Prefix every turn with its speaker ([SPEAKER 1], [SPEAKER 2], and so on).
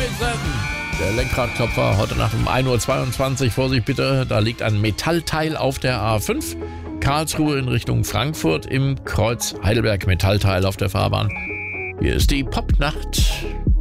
[SPEAKER 1] Poison. Der Lenkradklopfer heute Nacht um 1:22 Uhr. Vorsicht bitte, da liegt ein Metallteil auf der A5. Karlsruhe in Richtung Frankfurt im Kreuz Heidelberg. Metallteil auf der Fahrbahn. Hier ist die Popnacht.